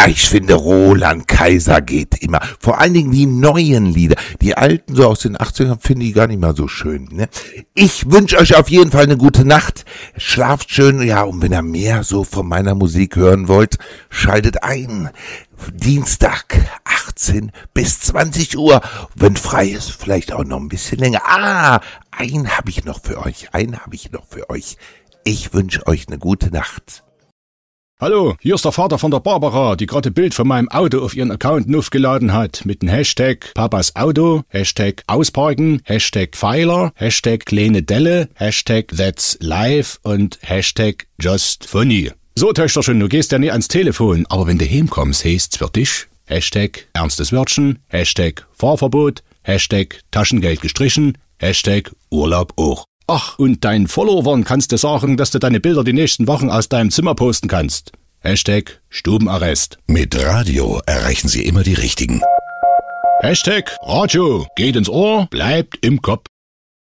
ich finde, Roland Kaiser geht immer. Vor allen Dingen die neuen Lieder. Die alten, so aus den 80ern, finde ich gar nicht mal so schön. Ne? Ich wünsche euch auf jeden Fall eine gute Nacht. Schlaft schön. Ja, und wenn ihr mehr so von meiner Musik hören wollt, schaltet ein. Dienstag, 18 bis 20 Uhr. Wenn frei ist, vielleicht auch noch ein bisschen länger. Einen habe ich noch für euch. Ich wünsche euch eine gute Nacht. Hallo, hier ist der Vater von der Barbara, die gerade ein Bild von meinem Auto auf ihren Account aufgeladen hat. Mit dem Hashtag Papas Auto, Hashtag Ausparken, Hashtag Pfeiler, Hashtag kleine Delle, Hashtag That's Live und Hashtag Just Funny. So, Töchterchen, du gehst ja nie ans Telefon, aber wenn du heimkommst, heißt's für dich Hashtag ernstes Wörtchen, Hashtag Fahrverbot, Hashtag Taschengeld gestrichen, Hashtag Urlaub auch. Ach, und deinen Followern kannst du sagen, dass du deine Bilder die nächsten Wochen aus deinem Zimmer posten kannst. Hashtag Stubenarrest. Mit Radio erreichen Sie immer die Richtigen. Hashtag Radio geht ins Ohr, bleibt im Kopf.